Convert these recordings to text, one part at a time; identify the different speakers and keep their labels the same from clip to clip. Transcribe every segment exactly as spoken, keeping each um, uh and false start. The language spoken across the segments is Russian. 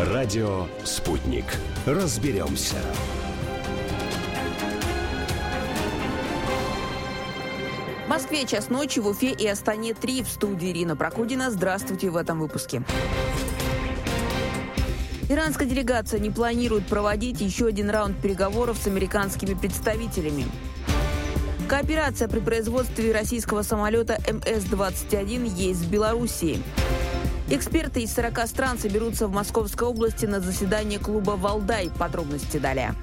Speaker 1: Радио «Спутник». Разберемся.
Speaker 2: В Москве час ночи, в Уфе и Астане три. В студии Ирина Прокудина. Здравствуйте в этом выпуске. Иранская делегация не планирует проводить еще один раунд переговоров с американскими представителями. Кооперация при производстве российского самолета эм эс двадцать один есть в Белоруссии. Эксперты из сорока стран соберутся в Московской области на заседание клуба «Валдай». Подробности далее.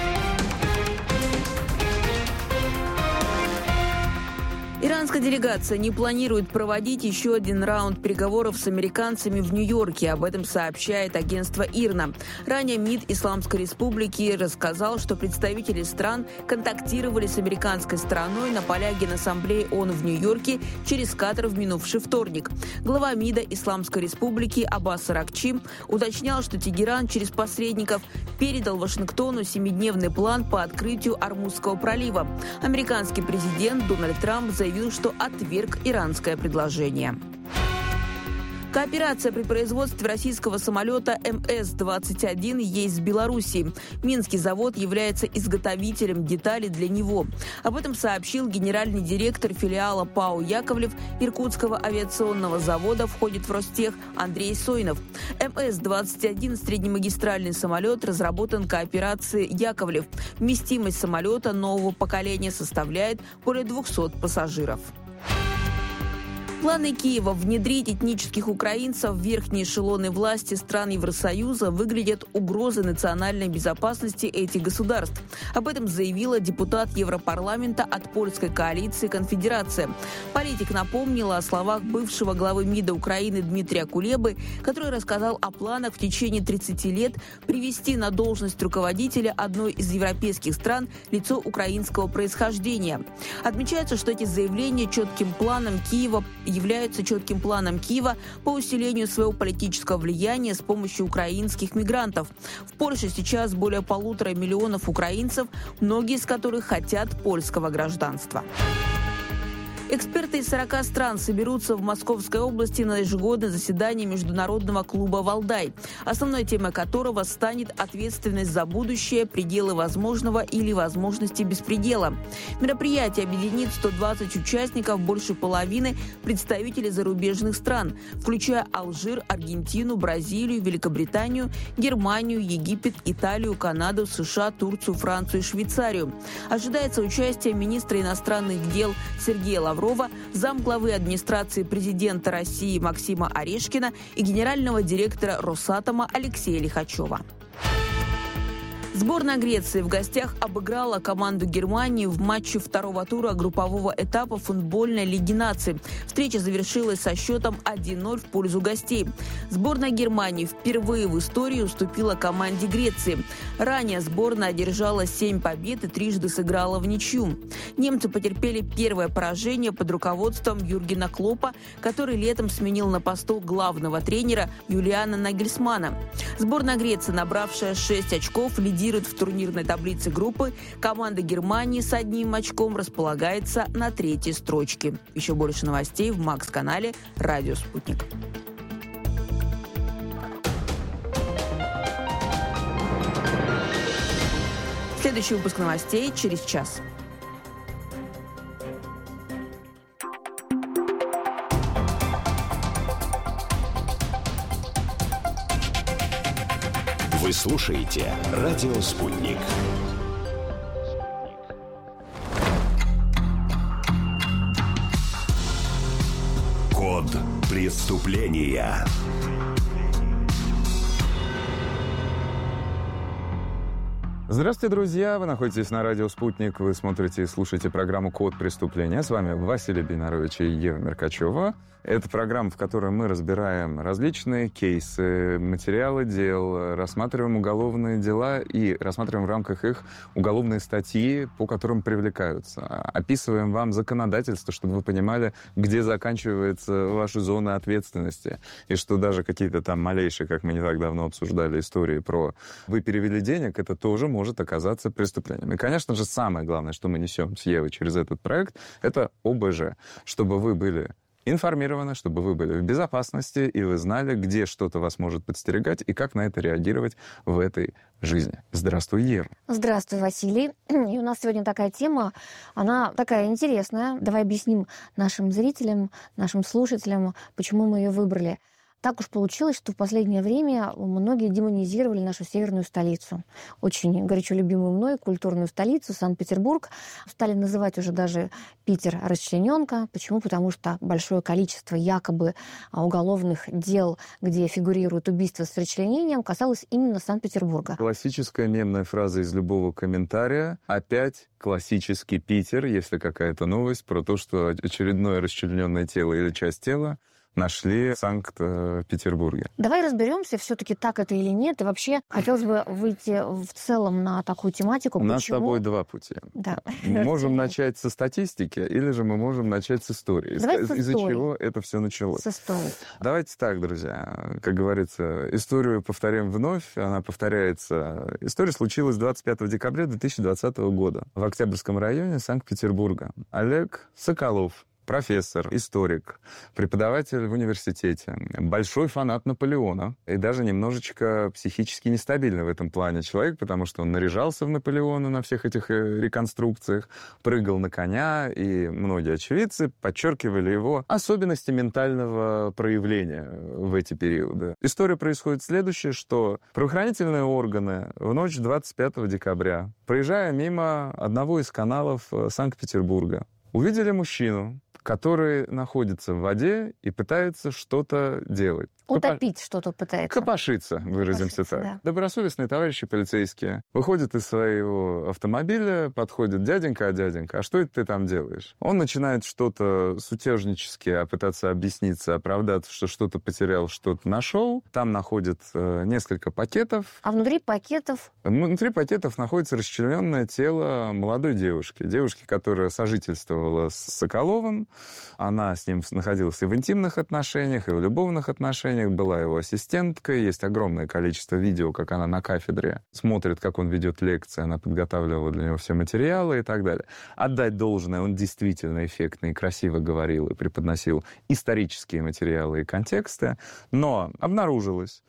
Speaker 2: Иранская делегация не планирует проводить еще один раунд переговоров с американцами в Нью-Йорке. Об этом сообщает агентство ИРНА. Ранее МИД Исламской Республики рассказал, что представители стран контактировали с американской стороной на полях Генассамблеи ООН в Нью-Йорке через Катар в минувший вторник. Глава МИДа Исламской Республики Аббас Аракчи уточнял, что Тегеран через посредников передал Вашингтону семидневный план по открытию Ормузского пролива. Американский президент Дональд Трамп заявил, заявил, что отверг иранское предложение. Кооперация при производстве российского самолета эм эс двадцать один есть в Белоруссии. Минский завод является изготовителем деталей для него. Об этом сообщил генеральный директор филиала ПАО «Яковлев» Иркутского авиационного завода «Входит в Ростех» Андрей Сойнов. эм эс двадцать один – среднемагистральный самолет, разработан кооперацией «Яковлев». Вместимость самолета нового поколения составляет более двухсот пассажиров. Планы Киева внедрить этнических украинцев в верхние эшелоны власти стран Евросоюза выглядят угрозой национальной безопасности этих государств. Об этом заявила депутат Европарламента от польской коалиции «Конфедерация». Политик напомнила о словах бывшего главы МИДа Украины Дмитрия Кулебы, который рассказал о планах в течение тридцати лет привести на должность руководителя одной из европейских стран лицо украинского происхождения. Отмечается, что эти заявления четким планом Киева являются четким планом Киева по усилению своего политического влияния с помощью украинских мигрантов. В Польше сейчас более полутора миллионов украинцев, многие из которых хотят польского гражданства. Эксперты из сорока стран соберутся в Московской области на ежегодное заседание Международного клуба «Валдай», основной темой которого станет ответственность за будущее, пределы возможного или возможности беспредела. Мероприятие объединит сто двадцать участников, больше половины представителей зарубежных стран, включая Алжир, Аргентину, Бразилию, Великобританию, Германию, Египет, Италию, Канаду, США, Турцию, Францию и Швейцарию. Ожидается участие министра иностранных дел Сергея Лаврова, замглавы администрации президента России Максима Орешкина и генерального директора Росатома Алексея Лихачева. Сборная Греции в гостях обыграла команду Германии в матче второго тура группового этапа футбольной Лиги наций. Встреча завершилась со счетом один ноль в пользу гостей. Сборная Германии впервые в истории уступила команде Греции. Ранее сборная одержала семь побед и трижды сыграла в ничью. Немцы потерпели первое поражение под руководством Юргена Клоппа, который летом сменил на посту главного тренера Юлиана Нагельсмана. Сборная Греции, набравшая шесть очков, лидирует в турнирной таблице группы. Команда Германии с одним очком располагается на третьей строчке. Еще больше новостей в Макс-канале «Радио Спутник». Следующий выпуск новостей через час.
Speaker 1: Вы слушаете «Радио Спутник». Код преступления.
Speaker 3: Здравствуйте, друзья! Вы находитесь на радио «Спутник». Вы смотрите и слушаете программу «Код преступления». С вами Василий Бенарович и Ева Меркачева. Это программа, в которой мы разбираем различные кейсы, материалы дел, рассматриваем уголовные дела и рассматриваем в рамках их уголовные статьи, по которым привлекаются. Описываем вам законодательство, чтобы вы понимали, где заканчивается ваша зона ответственности. И что даже какие-то там малейшие, как мы не так давно обсуждали, истории про «вы перевели денег», это тоже может оказаться преступлением. И, конечно же, самое главное, что мы несем с Евой через этот проект, это о бэ жэ. Чтобы вы были информированы, чтобы вы были в безопасности, и вы знали, где что-то вас может подстерегать, и как на это реагировать в этой жизни. Здравствуй, Ева.
Speaker 4: Здравствуй, Василий. И у нас сегодня такая тема, она такая интересная. Давай объясним нашим зрителям, нашим слушателям, почему мы ее выбрали. Так уж получилось, что в последнее время многие демонизировали нашу северную столицу. Очень горячо любимую мной культурную столицу, Санкт-Петербург. Стали называть уже даже Питер расчлененка. Почему? Потому что большое количество якобы уголовных дел, где фигурирует убийство с расчленением, касалось именно Санкт-Петербурга.
Speaker 3: Классическая мемная фраза из любого комментария. Опять классический Питер, если какая-то новость про то, что очередное расчлененное тело или часть тела нашли в Санкт-Петербурге.
Speaker 4: Давай разберемся, все-таки так это или нет. И вообще хотелось бы выйти в целом на такую тематику.
Speaker 3: У нас
Speaker 4: почему...
Speaker 3: с тобой два пути.
Speaker 4: Да.
Speaker 3: Мы можем начать со статистики, или же мы можем начать с истории.
Speaker 4: Давай с
Speaker 3: Из-за
Speaker 4: истории.
Speaker 3: чего это все началось.
Speaker 4: С истории.
Speaker 3: Давайте так, друзья. Как говорится, историю повторим вновь. Она повторяется. История случилась двадцать пятого декабря две тысячи двадцатого года в Октябрьском районе Санкт-Петербурга. Олег Соколов, профессор, историк, преподаватель в университете, большой фанат Наполеона и даже немножечко психически нестабильный в этом плане человек, потому что он наряжался в Наполеона на всех этих реконструкциях, прыгал на коня, и многие очевидцы подчеркивали его особенности ментального проявления в эти периоды. История происходит следующее, что правоохранительные органы в ночь двадцать пятого декабря, проезжая мимо одного из каналов Санкт-Петербурга, увидели мужчину, который находится в воде и пытается что-то делать.
Speaker 4: Утопить Копо... что-то пытается.
Speaker 3: Копошиться, выразимся
Speaker 4: Копошиться,
Speaker 3: так.
Speaker 4: Да.
Speaker 3: Добросовестные товарищи полицейские выходят из своего автомобиля, подходят: дяденька, а дяденька, а что это ты там делаешь? Он начинает что-то сутяжнически пытаться объясниться, оправдаться, что что-то потерял, что-то нашел. Там находят э, несколько пакетов.
Speaker 4: А внутри пакетов?
Speaker 3: Внутри пакетов находится расчлененное тело молодой девушки. Девушки, которая сожительствовала с Соколовым. Она с ним находилась и в интимных отношениях, и в любовных отношениях. Была его ассистенткой. Есть огромное количество видео, как она на кафедре смотрит, как он ведет лекции. Она подготавливала для него все материалы и так далее. Отдать должное, он действительно эффектно и красиво говорил и преподносил исторические материалы и контексты. Но обнаружилось,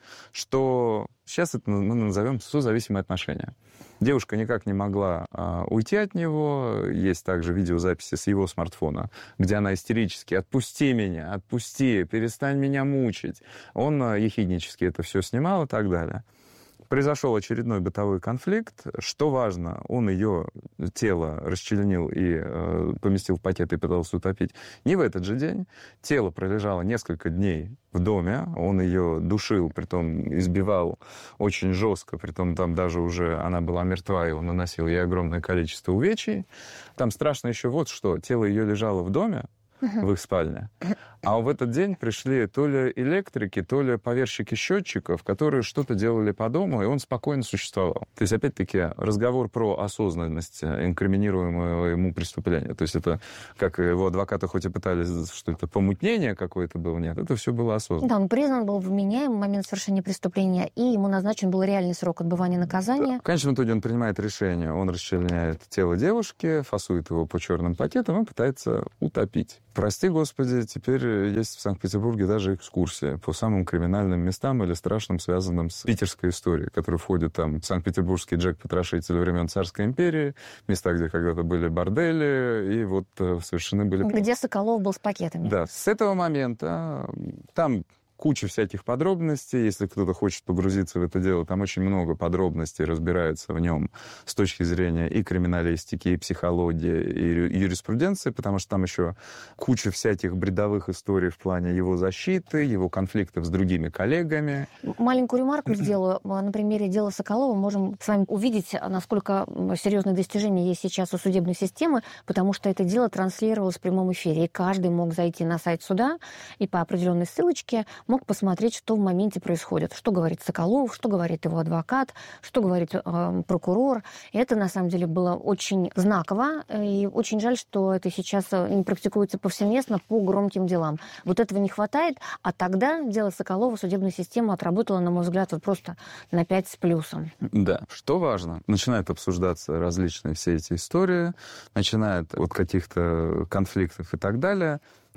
Speaker 3: что сейчас это мы назовем созависимые отношения. Девушка никак не могла а, уйти от него. Есть также видеозаписи с его смартфона, где она истерически: «Отпусти меня, отпусти, перестань меня мучить». Он а, ехиднически это все снимал и так далее. Произошел очередной бытовой конфликт. Что важно, он ее тело расчленил и э, поместил в пакет и пытался утопить не в этот же день. Тело пролежало несколько дней в доме. Он ее душил, притом избивал очень жестко. Притом там даже уже она была мертва, и он наносил ей огромное количество увечий. Там страшно еще вот что. Тело ее лежало в доме, в их спальне. А в этот день пришли то ли электрики, то ли поверщики счетчиков, которые что-то делали по дому, и он спокойно существовал. То есть, опять-таки, разговор про осознанность инкриминируемого ему преступления. То есть это, как его адвокаты хоть и пытались, что это помутнение какое-то было, нет, это все было осознанно.
Speaker 4: Да, он признан был вменяемым в момент совершения преступления, и ему назначен был реальный срок отбывания наказания.
Speaker 3: Да. В конечном итоге он принимает решение, он расчленяет тело девушки, фасует его по черным пакетам и пытается утопить. Прости, Господи, теперь есть в Санкт-Петербурге даже экскурсия по самым криминальным местам или страшным, связанным с питерской историей, которые входят там Санкт-Петербургский Джек-потрошитель времен Царской империи, места, где когда-то были бордели, и вот совершены были...
Speaker 4: Где Соколов был с пакетами.
Speaker 3: Да, с этого момента там... куча всяких подробностей. Если кто-то хочет погрузиться в это дело, там очень много подробностей разбирается в нем с точки зрения и криминалистики, и психологии, и юриспруденции, потому что там еще куча всяких бредовых историй в плане его защиты, его конфликтов с другими коллегами.
Speaker 4: Маленькую ремарку сделаю. На примере дела Соколова можем с вами увидеть, насколько серьезные достижения есть сейчас у судебной системы, потому что это дело транслировалось в прямом эфире, и каждый мог зайти на сайт суда и по определенной ссылочке мог посмотреть, что в моменте происходит. Что говорит Соколов, что говорит его адвокат, что говорит э, прокурор. И это, на самом деле, было очень знаково. И очень жаль, что это сейчас не практикуется повсеместно по громким делам. Вот этого не хватает. А тогда дело Соколова судебная система отработала, на мой взгляд, вот просто на пять с плюсом.
Speaker 3: Да. Что важно? Начинают обсуждаться различные все эти истории, начинают от каких-то конфликтов и так далее.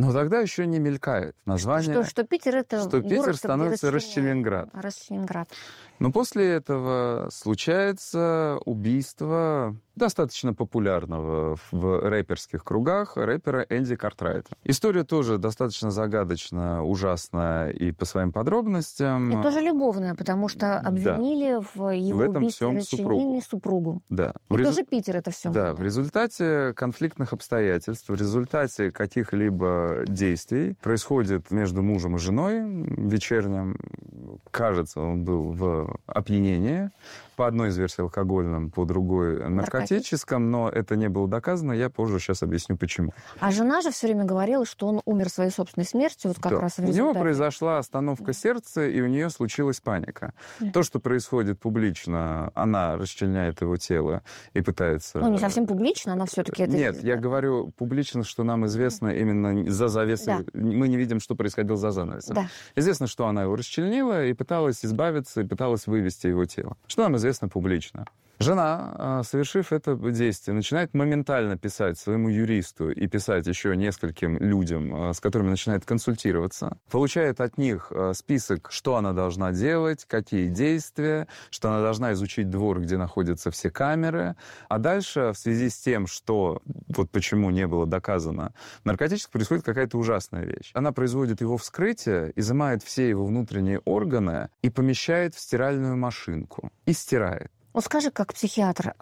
Speaker 3: Но тогда еще не мелькает название.
Speaker 4: Что, что Питер это
Speaker 3: что
Speaker 4: город,
Speaker 3: Питер становится Расчленинград.
Speaker 4: Расчленинград.
Speaker 3: Но после этого случается убийство достаточно популярного в рэперских кругах рэпера Энди Картрайта. История тоже достаточно загадочна, ужасна и по своим подробностям.
Speaker 4: И тоже любовная, потому что обвинили да. в его
Speaker 3: в этом
Speaker 4: убийстве
Speaker 3: супругу.
Speaker 4: супругу.
Speaker 3: Да.
Speaker 4: И
Speaker 3: резу...
Speaker 4: тоже Питер это все.
Speaker 3: Да, в результате конфликтных обстоятельств, в результате каких-либо действий происходит между мужем и женой вечерним. Кажется, он был в опьянении. По одной из версий алкогольном, по другой наркотическом, но это не было доказано. Я позже сейчас объясню, почему.
Speaker 4: А жена же все время говорила, что он умер своей собственной смертью. Вот как
Speaker 3: да.
Speaker 4: раз в
Speaker 3: у него произошла остановка сердца, и у нее случилась паника. Mm. То, что происходит публично, она расчленяет его тело и пытается...
Speaker 4: Ну, не совсем публично, она все-таки это...
Speaker 3: Нет, я говорю публично, что нам известно именно за завесой. Да. Мы не видим, что происходило за занавесом. Да. Известно, что она его расчленила и пыталась избавиться, и пыталась вывести его тело. Что нам известно публично. Жена, совершив это действие, начинает моментально писать своему юристу и писать еще нескольким людям, с которыми начинает консультироваться. Получает от них список, что она должна делать, какие действия, что она должна изучить двор, где находятся все камеры. А дальше, в связи с тем, что вот почему не было доказано наркотически, происходит какая-то ужасная вещь. Она производит его вскрытие, изымает все его внутренние органы и помещает в стиральную машинку. И стирает.
Speaker 4: Вот скажи, как психиатр,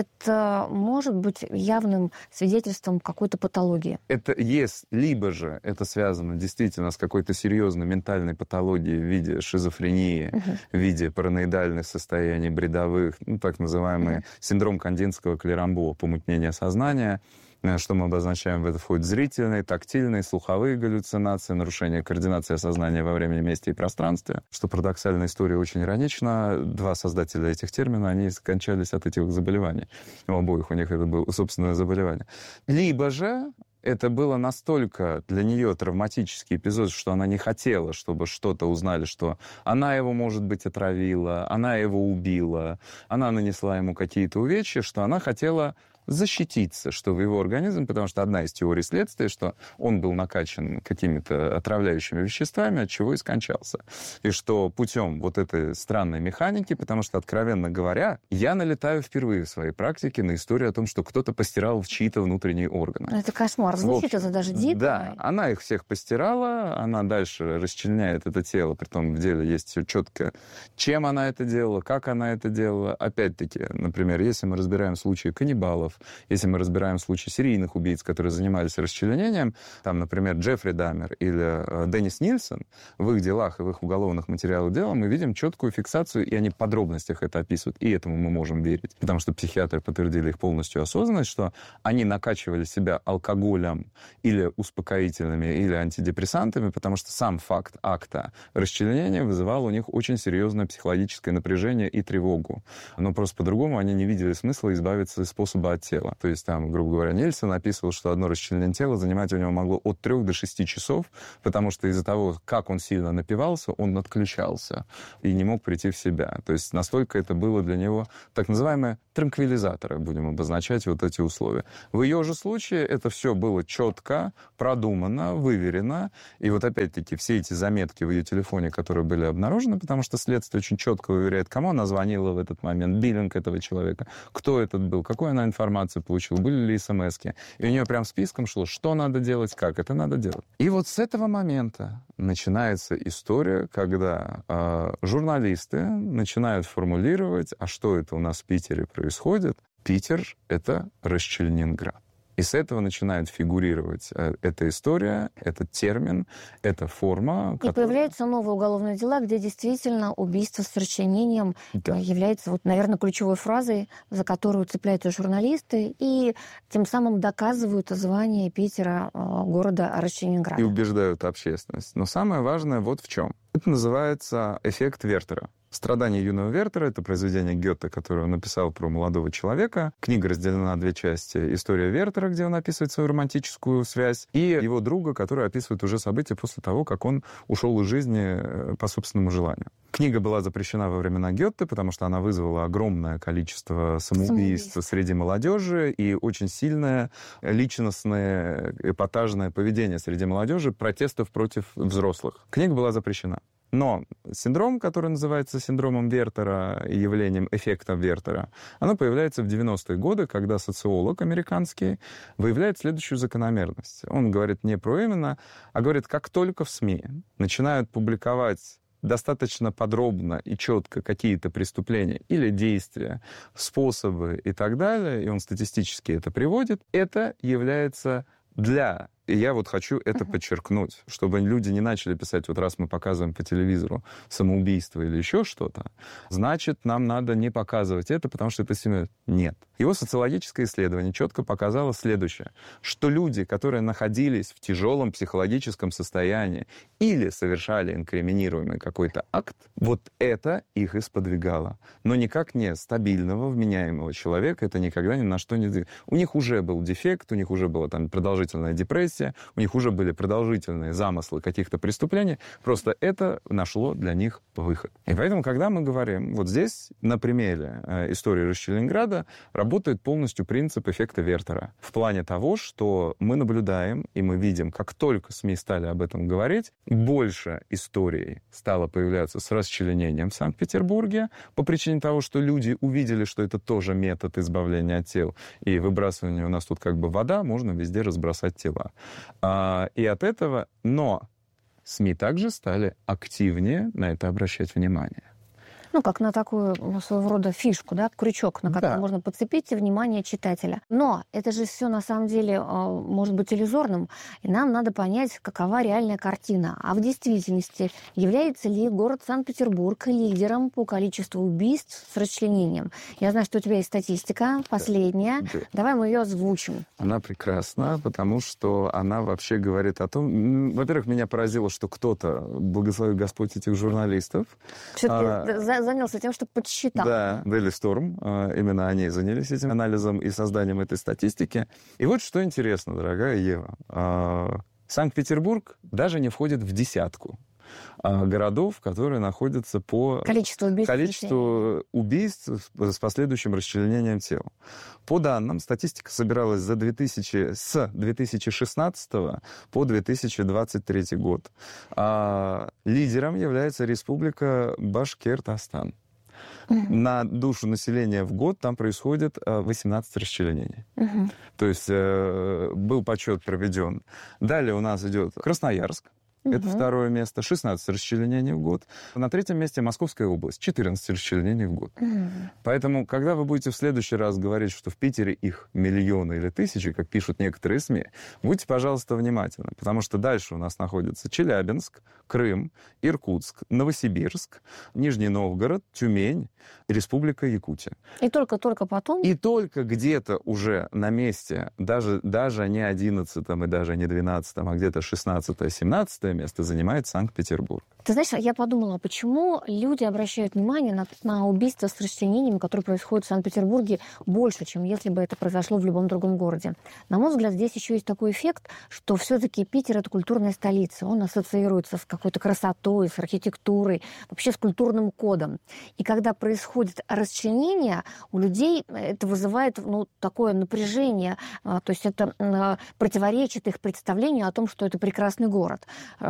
Speaker 4: это может быть явным свидетельством какой-то патологии?
Speaker 3: Это есть, либо же это связано действительно с какой-то серьезной ментальной патологией в виде шизофрении, uh-huh. в виде параноидальных состояний, бредовых, ну, так называемый uh-huh. синдром Кандинского Клерамбо, помутнение сознания. Что мы обозначаем? В это входят зрительные, тактильные, слуховые галлюцинации, нарушение координации сознания во времени, месте и пространстве. Что парадоксальная история очень иронична. Два создателя этих терминов, они скончались от этих заболеваний. У обоих у них это было собственное заболевание. Либо же это было настолько для нее травматический эпизод, что она не хотела, чтобы что-то узнали, что она его, может быть, отравила, она его убила, она нанесла ему какие-то увечья, что она хотела защититься, что в его организм, потому что одна из теорий следствия, что он был накачан какими-то отравляющими веществами, от чего и скончался. И что путем вот этой странной механики, потому что, откровенно говоря, я налетаю впервые в своей практике на историю о том, что кто-то постирал в чьи-то внутренние органы.
Speaker 4: Это кошмар. Звучит это даже дико.
Speaker 3: Да, она их всех постирала, она дальше расчленяет это тело, притом в деле есть все четко, чем она это делала, как она это делала. Опять-таки, например, если мы разбираем случаи каннибалов, если мы разбираем случаи серийных убийц, которые занимались расчленением, там, например, Джеффри Даммер или э, Деннис Нильсон, в их делах и в их уголовных материалах дела мы видим четкую фиксацию, и они в подробностях это описывают, и этому мы можем верить, потому что психиатры подтвердили их полностью осознанность, что они накачивали себя алкоголем или успокоительными, или антидепрессантами, потому что сам факт акта расчленения вызывал у них очень серьезное психологическое напряжение и тревогу. Но просто по-другому они не видели смысла избавиться из способа от тела. То есть там, грубо говоря, Нельсон описывал, что одно расчленение тела занимать у него могло от трех до шести часов, потому что из-за того, как он сильно напивался, он отключался и не мог прийти в себя. То есть настолько это было для него так называемые транквилизаторы, будем обозначать вот эти условия. В ее же случае это все было четко, продумано, выверено. И вот опять-таки все эти заметки в ее телефоне, которые были обнаружены, потому что следствие очень четко выверяет, кому она звонила в этот момент, биллинг этого человека, кто этот был, какую она информацию получила, были ли смс-ки. И у нее прям списком шло, что надо делать, как это надо делать. И вот с этого момента начинается история, когда э, журналисты начинают формулировать, а что это у нас в Питере происходит. Питер — это Расчленинград. И с этого начинает фигурировать эта история, этот термин, эта форма.
Speaker 4: И которая... появляются новые уголовные дела, где действительно убийство с расчленением да. является, вот, наверное, ключевой фразой, за которую цепляются журналисты, и тем самым доказывают звание Питера города Расчленинграда.
Speaker 3: И убеждают общественность. Но самое важное вот в чем. Это называется эффект Вертера. «Страдания юного Вертера» — это произведение Гёте, которое он написал про молодого человека. Книга разделена на две части. История Вертера, где он описывает свою романтическую связь, и его друга, который описывает уже события после того, как он ушел из жизни по собственному желанию. Книга была запрещена во времена Гёте, потому что она вызвала огромное количество самоубийств, самоубийств среди молодежи и очень сильное личностное эпатажное поведение среди молодежи, протестов против взрослых. Книга была запрещена. Но синдром, который называется синдромом Вертера и явлением эффекта Вертера, оно появляется в девяностые годы, когда социолог американский выявляет следующую закономерность. Он говорит не про именно, а говорит, как только в СМИ начинают публиковать достаточно подробно и четко какие-то преступления или действия, способы и так далее, и он статистически это приводит, это является для... И я вот хочу это uh-huh. подчеркнуть, чтобы люди не начали писать, вот раз мы показываем по телевизору самоубийство или еще что-то, значит, нам надо не показывать это, потому что это семья. Нет. Его социологическое исследование четко показало следующее, что люди, которые находились в тяжелом психологическом состоянии или совершали инкриминируемый какой-то акт, вот это их и сподвигало. Но никак не стабильного, вменяемого человека это никогда ни на что не двигало. У них уже был дефект, у них уже была там продолжительная депрессия, у них уже были продолжительные замыслы каких-то преступлений, просто это нашло для них выход. И поэтому, когда мы говорим, вот здесь на примере э, истории Расчеленинграда работает полностью принцип эффекта Вертера. В плане того, что мы наблюдаем и мы видим, как только СМИ стали об этом говорить, больше историй стало появляться с расчленением в Санкт-Петербурге по причине того, что люди увидели, что это тоже метод избавления от тел. И выбрасывание у нас тут как бы вода, можно везде разбросать тела. А, и от этого, но СМИ также стали активнее на это обращать внимание.
Speaker 4: Ну, как на такую своего рода фишку, да, крючок, на который да. можно подцепить внимание читателя. Но это же все на самом деле может быть иллюзорным, и нам надо понять, какова реальная картина. А в действительности является ли город Санкт-Петербург лидером по количеству убийств с расчленением? Я знаю, что у тебя есть статистика, последняя. Да. Давай мы ее озвучим.
Speaker 3: Она прекрасна, потому что она вообще говорит о том... Во-первых, меня поразило, что кто-то, благослови Господь этих журналистов...
Speaker 4: Все-таки а... занялся тем, что подсчитал.
Speaker 3: Да, Daily Storm, именно они занялись этим анализом и созданием этой статистики. И вот что интересно, дорогая Ева. Санкт-Петербург даже не входит в десятку городов, которые находятся по
Speaker 4: количеству убийств,
Speaker 3: количеству убийств с последующим расчленением тел. По данным, статистика собиралась за две тысячи, с две тысячи шестнадцатого по две тысячи двадцать третий год. А лидером является республика Башкортостан. Uh-huh. На душу населения в год там происходит восемнадцать расчленений. Uh-huh. То есть был подсчет проведен. Далее у нас идет Красноярск. Это угу. второе место. шестнадцать расчленений в год. На третьем месте Московская область. четырнадцать расчленений в год. Угу. Поэтому, когда вы будете в следующий раз говорить, что в Питере их миллионы или тысячи, как пишут некоторые СМИ, будьте, пожалуйста, внимательны. Потому что дальше у нас находятся Челябинск, Крым, Иркутск, Новосибирск, Нижний Новгород, Тюмень, Республика Якутия.
Speaker 4: И только-только потом?
Speaker 3: И только где-то уже на месте, даже, даже не одиннадцатом и даже не двенадцатом, а где-то шестнадцатое-семнадцатое место занимает Санкт-Петербург.
Speaker 4: Ты знаешь, я подумала, почему люди обращают внимание на, на убийства с расчленениями, которые происходят в Санкт-Петербурге, больше, чем если бы это произошло в любом другом городе. На мой взгляд, здесь еще есть такой эффект, что все-таки Питер — это культурная столица. Он ассоциируется с какой-то красотой, с архитектурой, вообще с культурным кодом. И когда происходит расчленение, у людей это вызывает ну, такое напряжение, то есть это противоречит их представлению о том, что это прекрасный город.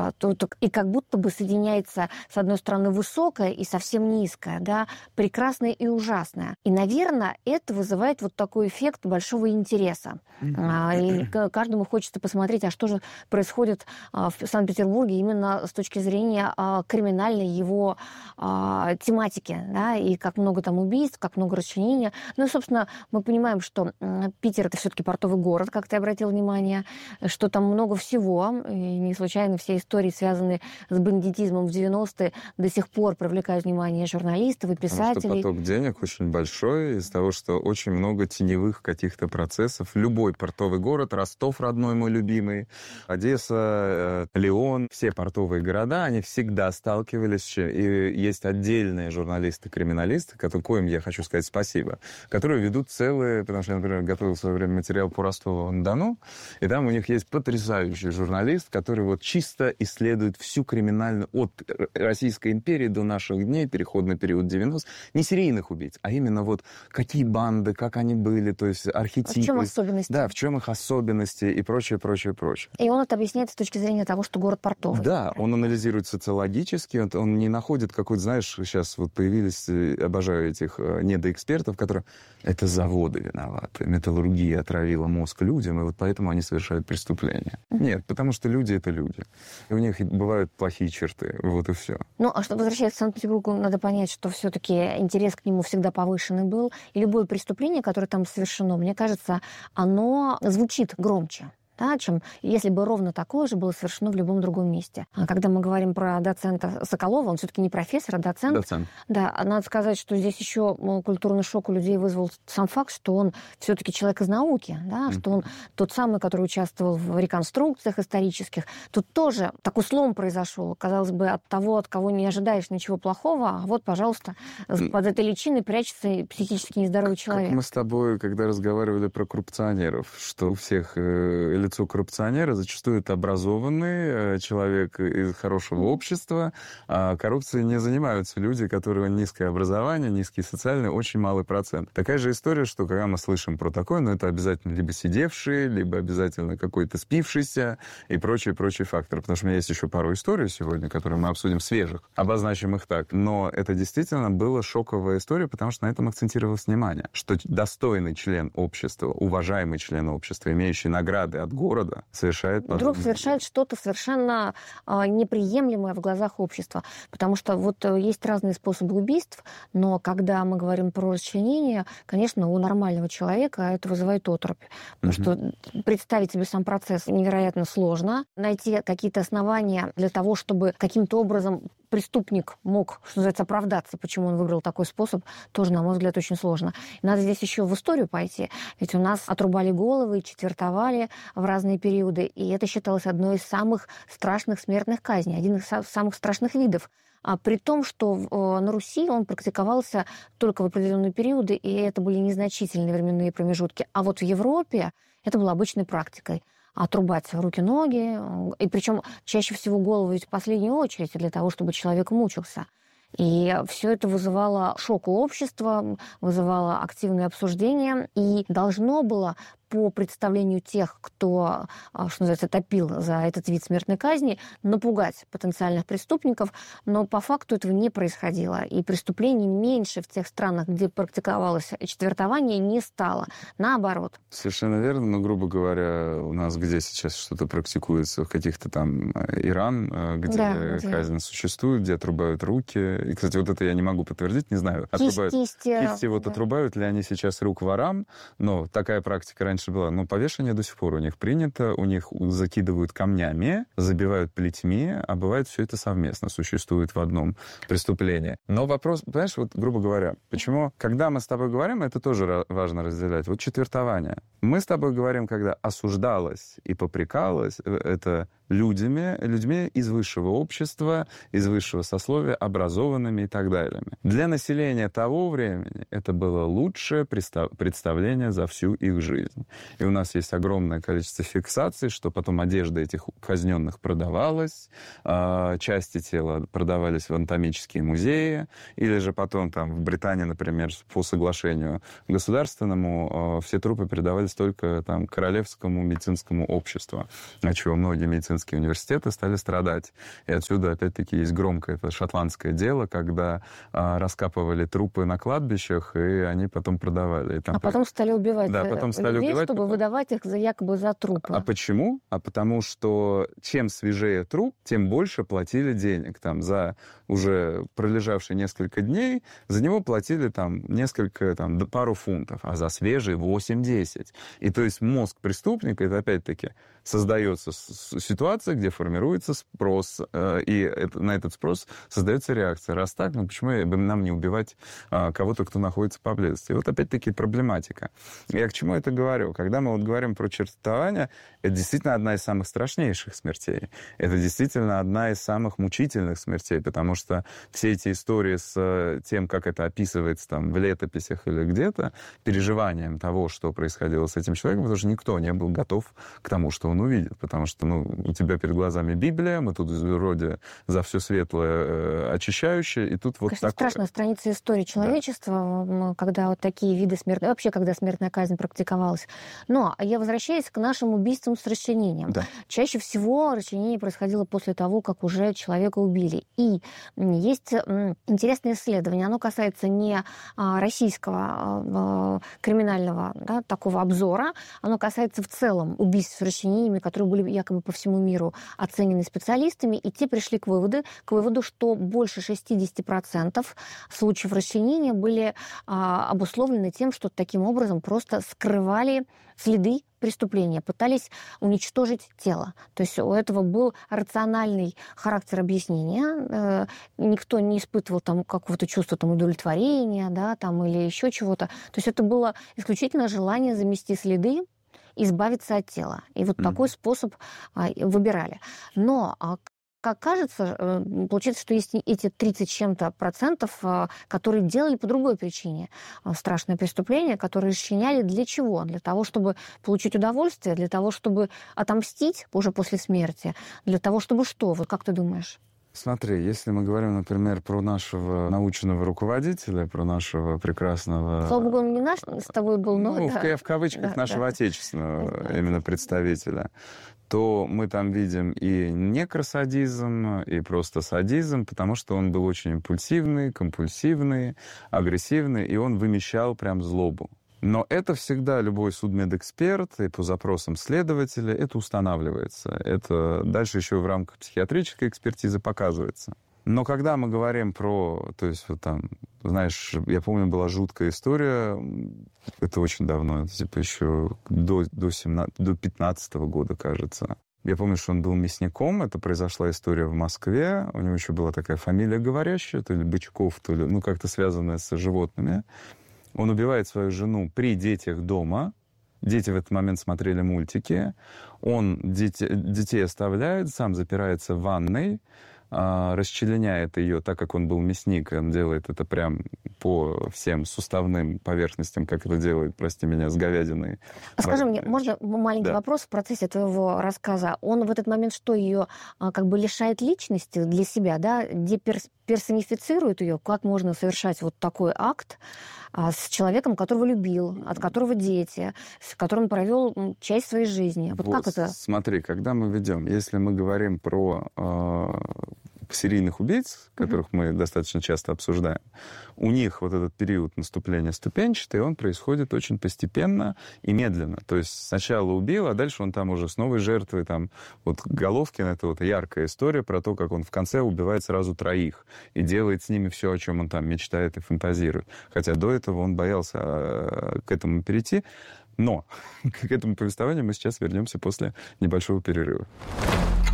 Speaker 4: И как будто бы соединяется, с одной стороны, высокое и совсем низкое, да, прекрасное и ужасное. И, наверное, это вызывает вот такой эффект большого интереса. Mm-hmm. И каждому хочется посмотреть, а что же происходит в Санкт-Петербурге именно с точки зрения криминальной его тематики, да, и как много там убийств, как много расчленения. Ну и, собственно, мы понимаем, что Питер — это все-таки портовый город, как ты обратил внимание, что там много всего, и не случайно все истории, связанные с бандитизмом в девяностые, до сих пор привлекают внимание журналистов и писателей.
Speaker 3: Потому что поток денег очень большой из-за того, что очень много теневых каких-то процессов. Любой портовый город, Ростов родной мой любимый, Одесса, Лион, все портовые города, они всегда сталкивались, и есть отдельные журналисты-криминалисты, коим я хочу сказать спасибо, которые ведут целые, потому что я, например, готовил в свое время материал по Ростову-на-Дону, и там у них есть потрясающий журналист, который вот чисто исследует всю криминальную, от Российской империи до наших дней, переходный период девяностых, не серийных убийц, а именно вот какие банды, как они были, то есть архетипы.
Speaker 4: В чем особенности?
Speaker 3: Да, в чем их особенности и прочее, прочее, прочее.
Speaker 4: И он это объясняет с точки зрения того, что город портовый.
Speaker 3: Да, он анализирует социологически, он, он не находит какой-то, знаешь, сейчас вот появились, обожаю этих недоэкспертов, которые, это заводы виноваты, металлургия отравила мозг людям, и вот поэтому они совершают преступления. Mm-hmm. Нет, потому что люди — это люди. И у них бывают плохие черты, вот и все.
Speaker 4: Ну, а чтобы возвращаться к Санкт-Петербургу, надо понять, что все-таки интерес к нему всегда повышенный был, и любое преступление, которое там совершено, мне кажется, оно звучит громче. Да, чем если бы ровно такое же было совершено в любом другом месте. А когда мы говорим про доцента Соколова, он все-таки не профессор, а доцент.
Speaker 3: Доцент.
Speaker 4: Да, надо сказать, что здесь еще культурный шок у людей вызвал сам факт, что он все-таки человек из науки, да, mm-hmm. что он тот самый, который участвовал в реконструкциях исторических. Тут тоже такой слом произошел. Казалось бы, от того, от кого не ожидаешь ничего плохого, а вот, пожалуйста, mm-hmm. под этой личиной прячется психически нездоровый человек.
Speaker 3: Как мы с тобой, когда разговаривали про коррупционеров, что у всех э, лицо коррупционера зачастую это образованный человек из хорошего общества, а коррупцией не занимаются люди, которые низкое образование, низкий социальный, очень малый процент. Такая же история, что когда мы слышим про такое, ну, это обязательно либо сидевший, либо обязательно какой-то спившийся и прочие-прочие факторы. Потому что у меня есть еще пару историй сегодня, которые мы обсудим свежих, обозначим их так. Но это действительно была шоковая история, потому что на этом акцентировалось внимание, что достойный член общества, уважаемый член общества, имеющий награды от города, совершает...
Speaker 4: Вдруг совершает что-то совершенно а, неприемлемое в глазах общества. Потому что вот есть разные способы убийств, но когда мы говорим про расчленение, конечно, у нормального человека это вызывает оторопь. Потому mm-hmm. что представить себе сам процесс невероятно сложно. Найти какие-то основания для того, чтобы каким-то образом преступник мог, что называется, оправдаться, почему он выбрал такой способ, тоже, на мой взгляд, очень сложно. Надо здесь еще в историю пойти. Ведь у нас отрубали головы, четвертовали в разные периоды, и это считалось одной из самых страшных смертных казней, один из самых страшных видов. А при том, что на Руси он практиковался только в определенные периоды, и это были незначительные временные промежутки. А вот в Европе это было обычной практикой. Отрубать руки-ноги, и причем чаще всего голову ведь в последнюю очередь для того, чтобы человек мучился. И все это вызывало шок у общества, вызывало активное обсуждение, и должно было по представлению тех, кто, что называется, топил за этот вид смертной казни, напугать потенциальных преступников, но по факту этого не происходило. И преступлений меньше в тех странах, где практиковалось четвертование, не стало. Наоборот.
Speaker 3: Совершенно верно, но, грубо говоря, у нас где сейчас что-то практикуется, в каких-то там Иран, где да, казнь где... существует, где отрубают руки. И, кстати, вот это я не могу подтвердить, не знаю. Отрубают...
Speaker 4: Кисти,
Speaker 3: Кисти вот да. отрубают ли они сейчас рук ворам, но такая практика раньше была. Но повешение до сих пор у них принято, у них закидывают камнями, забивают плетьми, а бывает все это совместно существует в одном преступлении. Но вопрос, понимаешь, вот грубо говоря, почему, когда мы с тобой говорим, это тоже важно разделять. Вот четвертование. Мы с тобой говорим, когда осуждалось и попрекалось, это людьми, людьми из высшего общества, из высшего сословия, образованными и так далее. Для населения того времени это было лучшее представление за всю их жизнь. И у нас есть огромное количество фиксаций, что потом одежда этих казненных продавалась, части тела продавались в анатомические музеи, или же потом там в Британии, например, по соглашению государственному все трупы передавались только там королевскому медицинскому обществу, от чего многие медицинские университеты стали страдать. И отсюда, опять-таки, есть громкое это шотландское дело, когда а, раскапывали трупы на кладбищах, и они потом продавали. И там
Speaker 4: а потом так... стали убивать
Speaker 3: да, потом стали
Speaker 4: людей,
Speaker 3: убивать,
Speaker 4: чтобы выдавать их за, якобы за трупы.
Speaker 3: А почему? А потому что чем свежее труп, тем больше платили денег. Там, за уже пролежавшие несколько дней, за него платили там, несколько, там, пару фунтов, а за свежий восемь-десять. И то есть мозг преступника, это опять-таки создается ситуация, ситуация, где формируется спрос, э, и это, на этот спрос создается реакция. Раз так, ну почему бы нам не убивать э, кого-то, кто находится поблизости? И вот опять-таки проблематика. Я к чему это говорю? Когда мы вот говорим про четвертование, это действительно одна из самых страшнейших смертей. Это действительно одна из самых мучительных смертей, потому что все эти истории с тем, как это описывается там в летописях или где-то, переживанием того, что происходило с этим человеком, потому что никто не был готов к тому, что он увидит. Потому что, ну, у тебя перед глазами Библия, мы тут вроде за все светлое э, очищающее, и тут вот
Speaker 4: Конечно,
Speaker 3: такое.
Speaker 4: страшная страница истории человечества, да. Когда вот такие виды смерти, вообще, когда смертная казнь практиковалась. Но я возвращаюсь к нашим убийствам с расчленением. Да. Чаще всего расчленение происходило после того, как уже человека убили. И есть интересное исследование, оно касается не российского криминального, да, такого обзора, оно касается в целом убийств с расчленениями, которые были якобы по всему миру оценены специалистами, и те пришли к выводу, к выводу, что больше шестьдесят процентов случаев расчленения были а, обусловлены тем, что таким образом просто скрывали следы преступления, пытались уничтожить тело. То есть у этого был рациональный характер объяснения. Никто не испытывал там какого-то чувства там, удовлетворения, да, там, или еще чего-то. То есть это было исключительно желание замести следы, избавиться от тела. И вот mm. такой способ а, выбирали. Но а, как кажется, получается, что есть эти тридцать с чем-то процентов, которые делали по другой причине страшное преступление, которые расчленяли для чего? Для того, чтобы получить удовольствие, для того, чтобы отомстить уже после смерти, для того, чтобы что? Вот как ты думаешь?
Speaker 3: Смотри, если мы говорим, например, про нашего научного руководителя, про нашего прекрасного...
Speaker 4: Слава богу, он не наш с тобой был, но...
Speaker 3: Ну,
Speaker 4: да.
Speaker 3: в, в кавычках да, нашего да. отечественного да. именно представителя, то мы там видим и некросадизм, и просто садизм, потому что он был очень импульсивный, компульсивный, агрессивный, и он вымещал прям злобу. Но это всегда любой судмедэксперт, и по запросам следователя это устанавливается. Это дальше еще в рамках психиатрической экспертизы показывается. Но когда мы говорим про... То есть вот там, знаешь, я помню, была жуткая история, это очень давно, типа еще до, до, семнадцатого, до пятнадцатого года, кажется. Я помню, что он был мясником, это произошла история в Москве, у него еще была такая фамилия говорящая, то ли Бычков, то ли, ну, как-то связанная с животными. Он убивает свою жену при детях дома. Дети в этот момент смотрели мультики. Он дети, детей оставляет, сам запирается в ванной, а, расчленяет ее, так как он был мясник, он делает это прям по всем суставным поверхностям, как это делает, прости меня, с говядиной.
Speaker 4: А скажи мне, можно маленький да. вопрос в процессе твоего рассказа? Он в этот момент что, ее как бы лишает личности для себя, да, деперсонифицирует ее? Как можно совершать вот такой акт с человеком, которого любил, от которого дети, с которым провел часть своей жизни? Вот, вот как это?
Speaker 3: Смотри, когда мы ведем, если мы говорим про э, серийных убийц, которых uh-huh. мы достаточно часто обсуждаем, у них вот этот период наступления ступенчатый, он происходит очень постепенно и медленно. То есть сначала убил, а дальше он там уже с новой жертвой, там, вот Головкин, это вот яркая история про то, как он в конце убивает сразу троих и делает с ними все, о чем он там мечтает и фантазирует. Хотя до этого он боялся э, к этому перейти. Но к этому повествованию мы сейчас вернемся после небольшого перерыва.